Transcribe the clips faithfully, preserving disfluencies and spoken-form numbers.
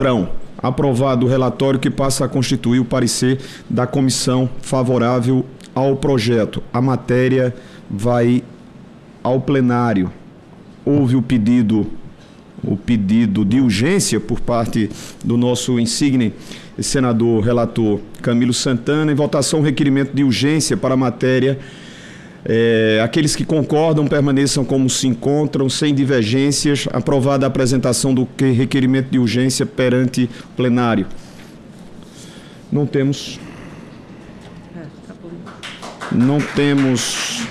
Aprovado o relatório que passa a constituir o parecer da comissão favorável ao projeto. A matéria vai ao plenário. Houve o pedido, o pedido de urgência por parte do nosso insigne senador relator Camilo Santana. Em votação, o requerimento de urgência para a matéria. É, aqueles que concordam permaneçam como se encontram, sem divergências. Aprovada a apresentação do requerimento de urgência perante o plenário. Não temos... Não temos...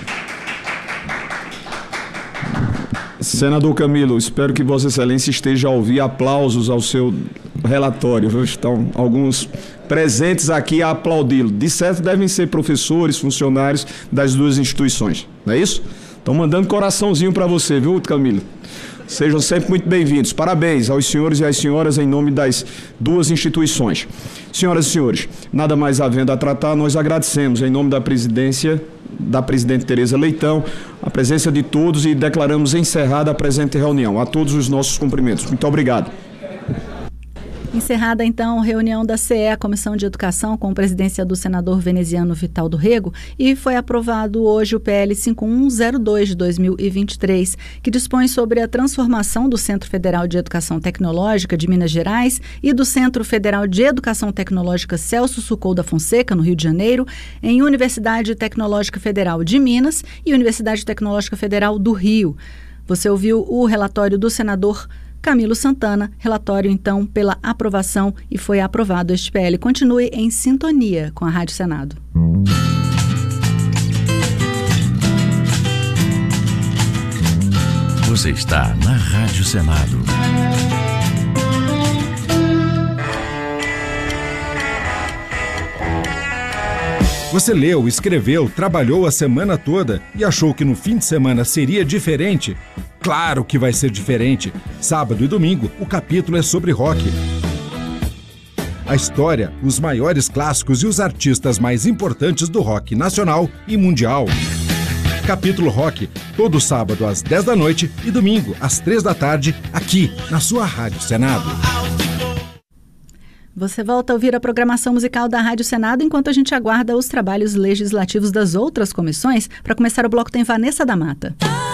Senador Camilo, espero que Vossa Excelência esteja a ouvir aplausos ao seu relatório. Viu? Estão alguns presentes aqui a aplaudi-lo. De certo, devem ser professores, funcionários das duas instituições. Não é isso? Estão mandando coraçãozinho para você, viu, Camilo? Sejam sempre muito bem-vindos. Parabéns aos senhores e às senhoras em nome das duas instituições. Senhoras e senhores, nada mais havendo a tratar, nós agradecemos em nome da presidência, da presidente Tereza Leitão, a presença de todos e declaramos encerrada a presente reunião. A todos os nossos cumprimentos. Muito obrigado. Encerrada, então, a reunião da C E, a Comissão de Educação, com presidência do senador veneziano Vital do Rego, e foi aprovado hoje o P L cinco um zero dois de dois mil e vinte e três, que dispõe sobre a transformação do Centro Federal de Educação Tecnológica de Minas Gerais e do Centro Federal de Educação Tecnológica Celso Socorro da Fonseca, no Rio de Janeiro, em Universidade Tecnológica Federal de Minas e Universidade Tecnológica Federal do Rio. Você ouviu o relatório do senador Camilo Santana, relatório então pela aprovação, e foi aprovado este P L. Continue em sintonia com a Rádio Senado. Você está na Rádio Senado. Você leu, escreveu, trabalhou a semana toda e achou que no fim de semana seria diferente? Claro que vai ser diferente. Sábado e domingo, o capítulo é sobre rock. A história, os maiores clássicos e os artistas mais importantes do rock nacional e mundial. Capítulo Rock, todo sábado às dez da noite e domingo às três da tarde, aqui na sua Rádio Senado. Você volta a ouvir a programação musical da Rádio Senado enquanto a gente aguarda os trabalhos legislativos das outras comissões. Para começar o bloco tem Vanessa da Mata.